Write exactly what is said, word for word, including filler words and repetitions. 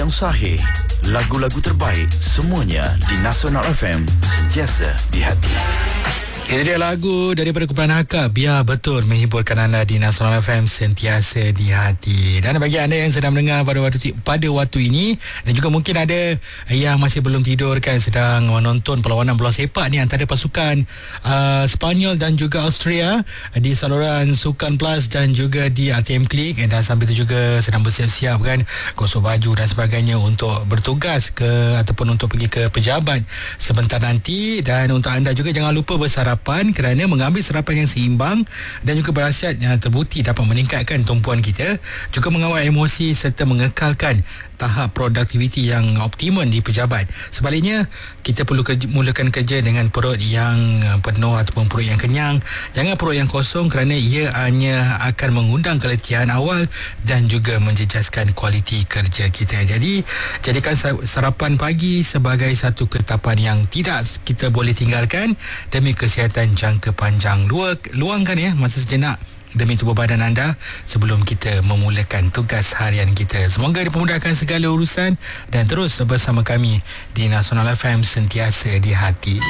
Yang sahih, lagu-lagu terbaik semuanya di Nasional F M, sentiasa di hati. Ini dia lagu daripada kumpulan Akak, biar betul menghiburkan anda di Nasional F M, sentiasa di hati. Dan bagi anda yang sedang mendengar pada waktu pada waktu ini, dan juga mungkin ada yang masih belum tidur kan, sedang menonton perlawanan bola sepak ni antara pasukan uh, Sepanyol dan juga Austria di saluran Sukan Plus dan juga di R T M Klik, dan sambil itu juga sedang bersiap-siap kan, gosok baju dan sebagainya untuk bertugas ke ataupun untuk pergi ke pejabat sebentar nanti. Dan untuk anda juga jangan lupa bersarapan, kerana mengambil sarapan yang seimbang dan juga berkhasiat yang terbukti dapat meningkatkan tumpuan kita, juga mengawal emosi serta mengekalkan tahap produktiviti yang optimum di pejabat. Sebaliknya, kita perlu kerja, mulakan kerja dengan perut yang penuh ataupun perut yang kenyang. Jangan perut yang kosong, kerana ia hanya akan mengundang keletihan awal dan juga menjejaskan kualiti kerja kita. Jadi, jadikan sarapan pagi sebagai satu ketetapan yang tidak kita boleh tinggalkan demi kesihatan jangka panjang. Luangkan ya masa sejenak demi tubuh badan anda sebelum kita memulakan tugas harian kita. Semoga dipermudahkan segala urusan dan terus bersama kami di Nasional F M, sentiasa di hati.